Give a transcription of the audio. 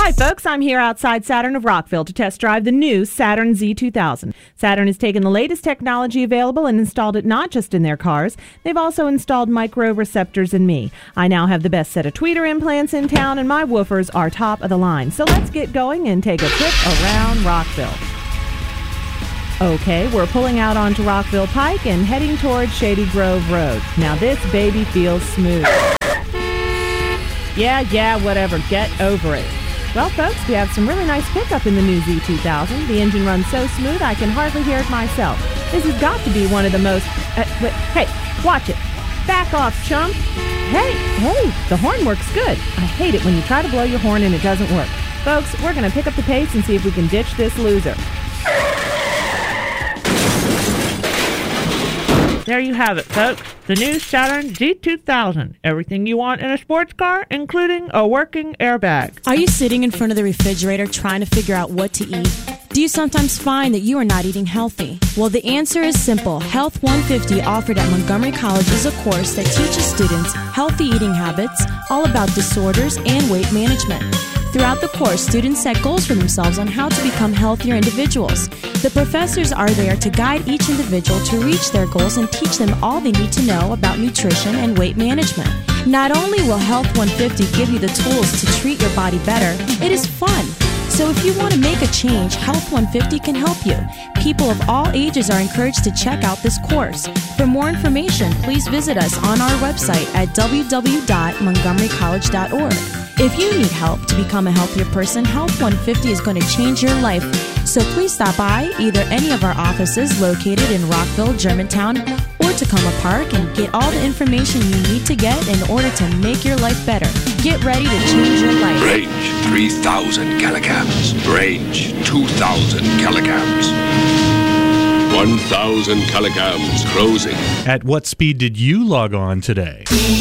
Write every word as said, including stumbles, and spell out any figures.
Hi folks, I'm here outside Saturn of Rockville to test drive the new Saturn Z two thousand. Saturn has taken the latest technology available and installed it not just in their cars, they've also installed micro receptors in me. I now have the best set of tweeter implants in town and my woofers are top of the line. So let's get going and take a trip around Rockville. Okay, we're pulling out onto Rockville Pike and heading towards Shady Grove Road. Now this baby feels smooth. Yeah, yeah, whatever, get over it. Well, folks, we have some really nice pickup in the new Z two thousand. The engine runs so smooth I can hardly hear it myself. This has got to be one of the most... Uh, wait, hey, watch it. Back off, chump. Hey, hey, the horn works good. I hate it when you try to blow your horn and it doesn't work. Folks, we're going to pick up the pace and see if we can ditch this loser. There you have it, folks. The new Saturn Z two thousand. Everything you want in a sports car, including a working airbag. Are you sitting in front of the refrigerator trying to figure out what to eat? Do you sometimes find that you are not eating healthy? Well, the answer is simple. Health one fifty, offered at Montgomery College, is a course that teaches students healthy eating habits, all about disorders and weight management. Throughout the course, students set goals for themselves on how to become healthier individuals. The professors are there to guide each individual to reach their goals and teach them all they need to know about nutrition and weight management. Not only will Health one fifty give you the tools to treat your body better, it is fun. So if you want to make a change, Health one fifty can help you. People of all ages are encouraged to check out this course. For more information, please visit us on our website at w w w dot montgomery college dot org. If you need help to become a healthier person, Health one fifty is going to change your life. So please stop by either any of our offices located in Rockville, Germantown, or Tacoma Park and get all the information you need to get in order to make your life better. Get ready to change your life. Range three thousand kilograms. Range two thousand kilograms. one thousand kilograms closing. At what speed did you log on today?